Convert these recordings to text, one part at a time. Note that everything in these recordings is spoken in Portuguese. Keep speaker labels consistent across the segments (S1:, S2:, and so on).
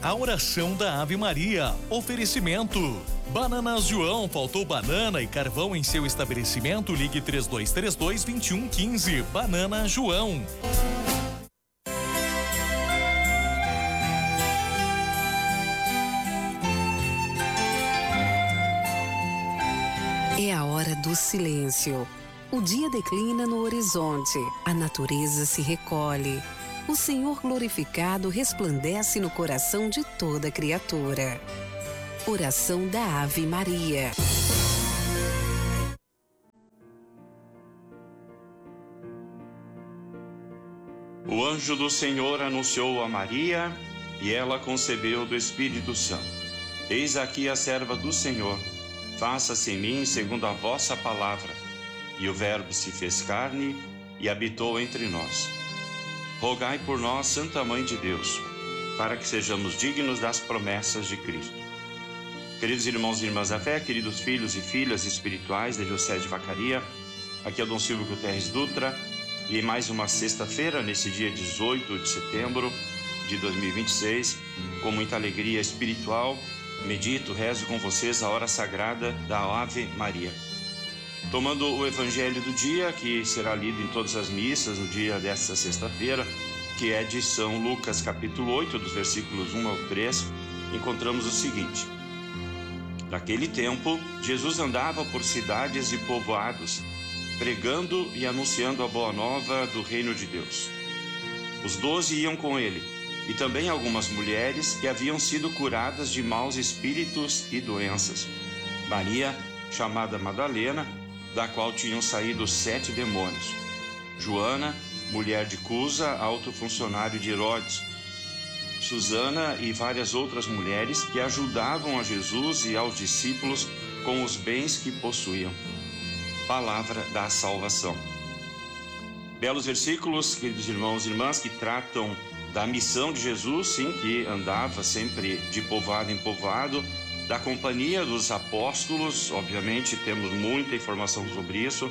S1: a oração da Ave Maria. Oferecimento: Bananas João, faltou banana e carvão em seu estabelecimento? Ligue 3232-2115. Banana João.
S2: É a hora do silêncio. O dia declina no horizonte, a natureza se recolhe. O Senhor glorificado resplandece no coração de toda criatura. Oração da Ave Maria.
S3: O anjo do Senhor anunciou a Maria, e ela concebeu do Espírito Santo. Eis aqui a serva do Senhor, faça-se em mim segundo a vossa palavra. E o Verbo se fez carne e habitou entre nós. Rogai por nós, Santa Mãe de Deus, para que sejamos dignos das promessas de Cristo. Queridos irmãos e irmãs da fé, queridos filhos e filhas espirituais da Diocese de Vacaria, aqui é o Dom Silvio Guterres Dutra, e mais uma sexta-feira, nesse dia 18 de setembro de 2026, com muita alegria espiritual, medito, rezo com vocês a hora sagrada da Ave Maria. Tomando o Evangelho do dia, que será lido em todas as missas no dia desta sexta-feira, que é de São Lucas, capítulo 8, dos versículos 1 ao 3, encontramos o seguinte: Naquele tempo, Jesus andava por cidades e povoados, pregando e anunciando a boa nova do reino de Deus. Os 12 iam com ele, e também algumas mulheres que haviam sido curadas de maus espíritos e doenças. Maria, chamada Madalena, da qual tinham saído 7 demônios. Joana, mulher de Cusa, alto funcionário de Herodes. Susana e várias outras mulheres que ajudavam a Jesus e aos discípulos com os bens que possuíam. Palavra da salvação. Belos versículos, queridos irmãos e irmãs, que tratam da missão de Jesus, sim, que andava sempre de povoado em povoado, da companhia dos apóstolos. Obviamente temos muita informação sobre isso,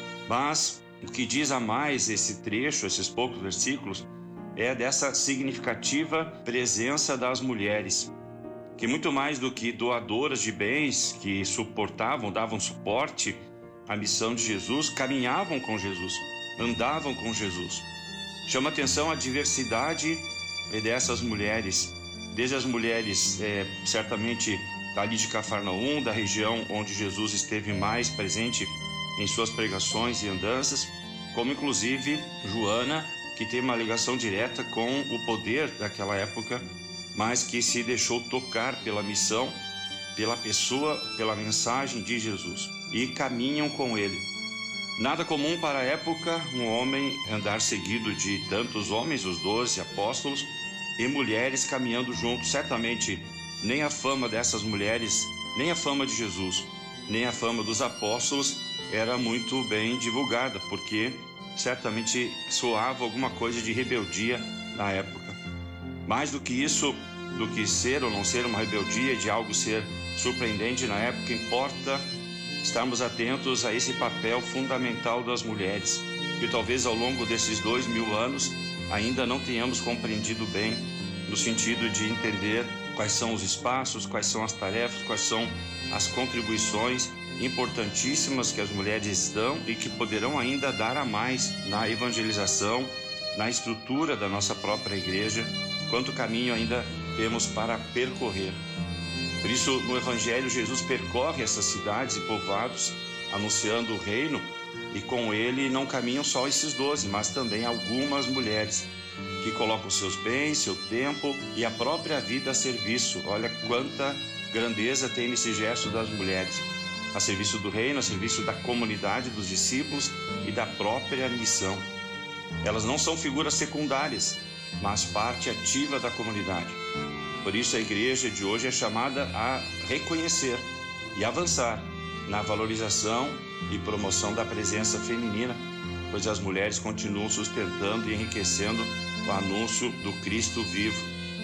S3: mas o que diz a mais esse trecho, esses poucos versículos, é dessa significativa presença das mulheres, que muito mais do que doadoras de bens que suportavam, davam suporte à missão de Jesus, caminhavam com Jesus, andavam com Jesus. Chama atenção a diversidade dessas mulheres, desde as mulheres certamente dali de Cafarnaum, da região onde Jesus esteve mais presente em suas pregações e andanças, como inclusive Joana, que tem uma ligação direta com o poder daquela época, mas que se deixou tocar pela missão, pela pessoa, pela mensagem de Jesus, e caminham com ele. Nada comum para a época um homem andar seguido de tantos homens, os 12 apóstolos, e mulheres caminhando juntos. Certamente nem a fama dessas mulheres, nem a fama de Jesus, nem a fama dos apóstolos era muito bem divulgada, porque certamente soava alguma coisa de rebeldia na época. Mais do que isso, do que ser ou não ser uma rebeldia, de algo ser surpreendente na época, importa estarmos atentos a esse papel fundamental das mulheres, que talvez ao longo desses 2000 anos ainda não tenhamos compreendido bem, no sentido de entender quais são os espaços, quais são as tarefas, quais são as contribuições importantíssimas que as mulheres dão e que poderão ainda dar a mais na evangelização, na estrutura da nossa própria igreja, quanto caminho ainda temos para percorrer. Por isso, no Evangelho, Jesus percorre essas cidades e povoados, anunciando o reino, e com ele não caminham só esses 12, mas também algumas mulheres que colocam seus bens, seu tempo e a própria vida a serviço. Olha quanta grandeza tem nesse gesto das mulheres, a serviço do reino, a serviço da comunidade, dos discípulos e da própria missão. Elas não são figuras secundárias, mas parte ativa da comunidade. Por isso a igreja de hoje é chamada a reconhecer e avançar na valorização e promoção da presença feminina, pois as mulheres continuam sustentando e enriquecendo o anúncio do Cristo vivo.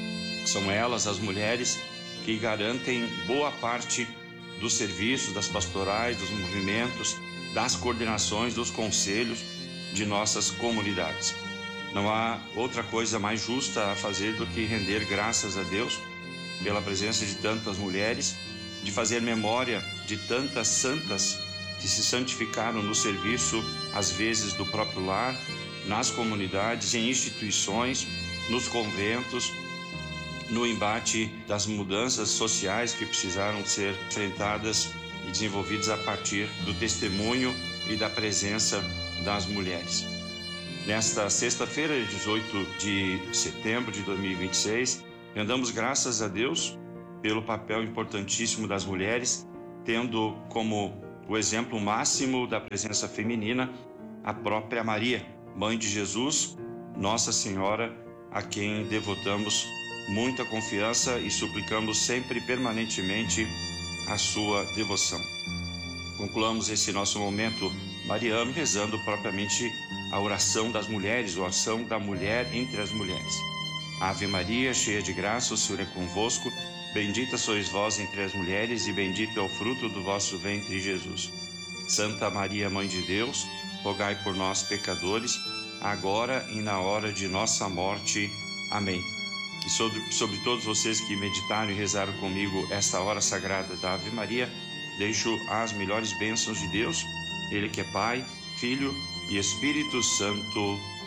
S3: São elas, as mulheres, que garantem boa parte dos serviços, das pastorais, dos movimentos, das coordenações, dos conselhos de nossas comunidades. Não há outra coisa mais justa a fazer do que render graças a Deus pela presença de tantas mulheres, de fazer memória de tantas santas que se santificaram no serviço, às vezes do próprio lar, nas comunidades, em instituições, nos conventos, no embate das mudanças sociais que precisaram ser enfrentadas e desenvolvidas a partir do testemunho e da presença das mulheres. Nesta sexta-feira, 18 de setembro de 2026, rendamos graças a Deus pelo papel importantíssimo das mulheres, tendo como o exemplo máximo da presença feminina a própria Maria, mãe de Jesus, Nossa Senhora, a quem devotamos muita confiança e suplicamos sempre permanentemente a sua devoção. Concluamos esse nosso momento mariano rezando propriamente a oração das mulheres, a oração da mulher entre as mulheres. Ave Maria, cheia de graça, o Senhor é convosco. Bendita sois vós entre as mulheres e bendito é o fruto do vosso ventre, Jesus. Santa Maria, Mãe de Deus, rogai por nós, pecadores, agora e na hora de nossa morte. Amém. E sobre todos vocês que meditaram e rezaram comigo esta hora sagrada da Ave Maria, deixo as melhores bênçãos de Deus, Ele que é Pai, Filho e Espírito Santo.